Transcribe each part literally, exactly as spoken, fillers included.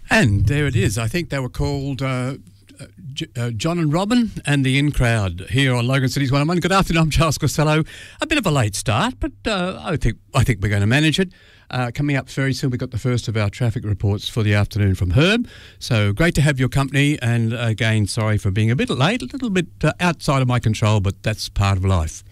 And there it is. I think they were called uh, J- uh, John and Robin and the In Crowd here on Logan City's one oh one. Good afternoon, I'm Charles Costello. A bit of a late start, but uh, I think I think we're going to manage it. Uh, coming up very soon, we've got the first of our traffic reports for the afternoon from Herb. So great to have your company, and again, sorry for being a bit late, a little bit uh, outside of my control, but that's part of life.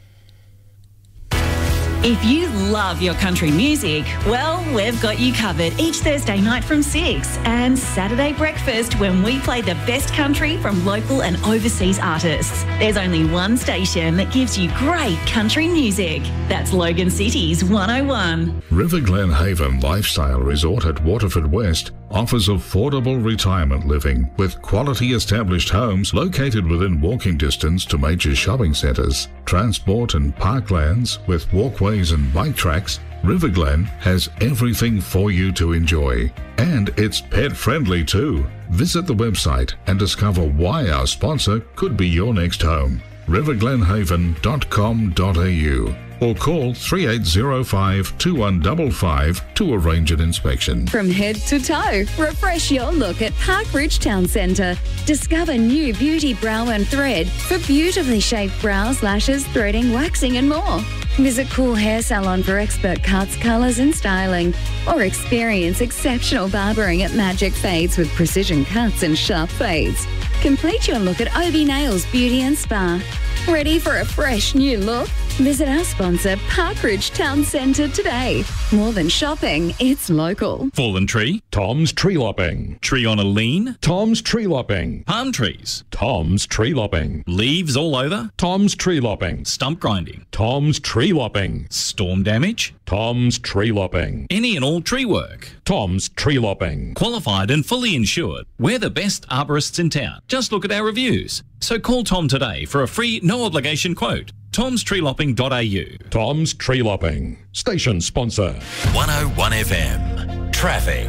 If you love your country music, well, we've got you covered each Thursday night from six and Saturday breakfast when we play the best country from local and overseas artists. There's only one station that gives you great country music. That's Logan City's one oh one. River Glen Haven Lifestyle Resort at Waterford West offers affordable retirement living with quality established homes located within walking distance to major shopping centres, transport and parklands with walkways and bike tracks. River Glen has everything for you to enjoy. And it's pet friendly too. Visit the website and discover why our sponsor could be your next home. river glen haven dot com dot a u or call three eight zero five, two one five five to arrange an inspection. From head to toe, refresh your look at Park Ridge Town Centre. Discover new Beauty Brow and Thread for beautifully shaped brows, lashes, threading, waxing and more. Visit Cool Hair Salon for expert cuts, colours and styling. Or experience exceptional barbering at Magic Fades with precision cuts and sharp fades. Complete your look at Obi Nails Beauty and Spa. Ready for a fresh new look? Visit our sponsor, Park Ridge Town Centre today. More than shopping, it's local. Fallen tree? Tom's Tree Lopping. Tree on a lean? Tom's Tree Lopping. Palm trees? Tom's Tree Lopping. Leaves all over? Tom's Tree Lopping. Stump grinding? Tom's Tree Lopping. Storm damage? Tom's Tree Lopping. Any and all tree work? Tom's Tree Lopping. Qualified and fully insured. We're the best arborists in town. Just look at our reviews. So call Tom today for a free, no obligation quote. toms tree lopping dot a u. Tom's Tree Lopping. Station sponsor. one oh one F M. Traffic.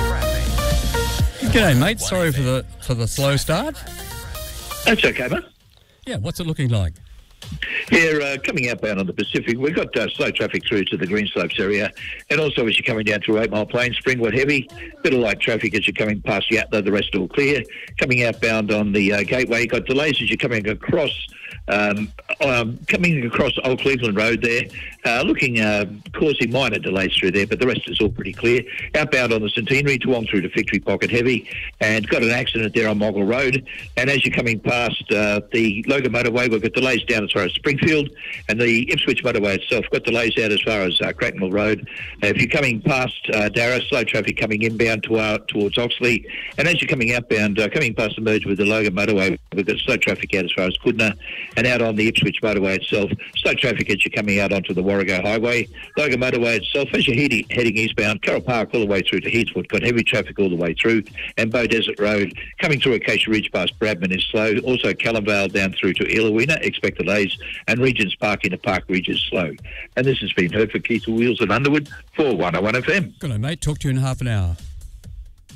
G'day, mate. Sorry for the for the slow start. That's okay, mate. Yeah, what's it looking like? Yeah, uh, coming outbound on the Pacific, we've got uh, slow traffic through to the Greenslopes area, and also as you're coming down through Eight Mile Plain, Springwood heavy, bit of light traffic as you're coming past Yatla, the rest all clear. Coming outbound on the uh, Gateway, you've got delays as you're coming across Um, um, coming across Old Cleveland Road there, uh, looking, uh, causing minor delays through there, but the rest is all pretty clear. Outbound on the Centenary, Toowong through to Victory Pocket heavy, and got an accident there on Moggle Road. And as you're coming past uh, the Logan Motorway, we've got delays down as far as Springfield, and the Ipswich Motorway itself got delays out as far as uh, Cracknell Road. Uh, if you're coming past uh, Darra, slow traffic coming inbound to, uh, towards Oxley, and as you're coming outbound, uh, coming past the merge with the Logan Motorway, we've got slow traffic out as far as Goodna, and out on the Ipswich Motorway itself, slow traffic as you're coming out onto the Warrego Highway. Logan Motorway itself, as you're heading, heading eastbound, Carroll Park all the way through to Heathwood, got heavy traffic all the way through, and Bow Desert Road coming through Acacia Ridge past Bradman is slow. Also Callumvale down through to Illawina, expect delays, and Regents Park into Park Ridge is slow. And this has been heard for Keith Wheels at Underwood for one oh one F M. Good on, mate. Talk to you in half an hour.